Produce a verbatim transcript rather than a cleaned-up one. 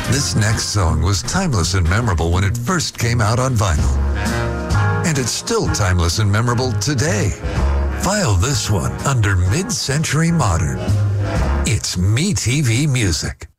This next song was timeless and memorable when it first came out on vinyl. And it's still timeless and memorable today. File this one under Mid-Century Modern. It's MeTV Music.